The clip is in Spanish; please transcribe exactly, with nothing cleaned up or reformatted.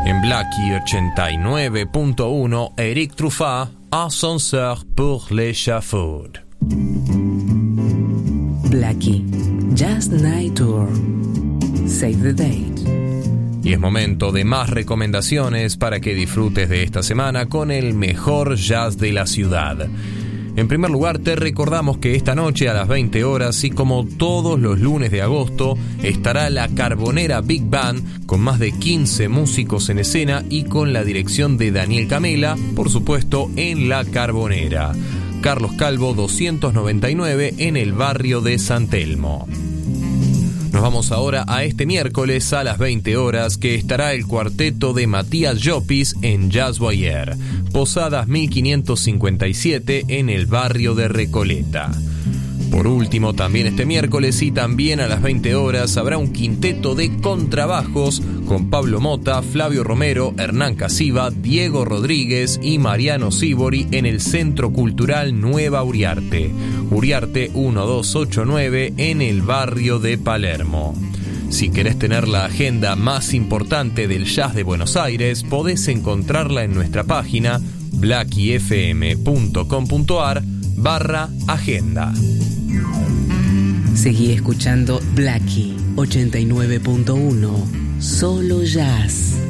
En Blackie ochenta y nueve punto uno, Eric Truffat, Ascenseur pour l'échafaud. Blackie, Jazz Night Tour. Save the date. Y es momento de más recomendaciones para que disfrutes de esta semana con el mejor jazz de la ciudad. En primer lugar, te recordamos que esta noche a las veinte horas y como todos los lunes de agosto estará la Carbonera Big Band con más de quince músicos en escena y con la dirección de Daniel Camela, por supuesto en La Carbonera. Carlos Calvo doscientos noventa y nueve en el barrio de San Telmo. Nos vamos ahora a este miércoles a las veinte horas que estará el cuarteto de Matías Llopis en Jazz Boyer, Posadas mil quinientos cincuenta y siete en el barrio de Recoleta. Por último, también este miércoles y también a las veinte horas habrá un quinteto de contrabajos con Pablo Mota, Flavio Romero, Hernán Casiva, Diego Rodríguez y Mariano Sibori en el Centro Cultural Nueva Uriarte, Uriarte uno dos ocho nueve en el barrio de Palermo. Si querés tener la agenda más importante del jazz de Buenos Aires, podés encontrarla en nuestra página blackiefm.com.ar barra agenda. Seguí escuchando Blackie ochenta y nueve punto uno, solo jazz.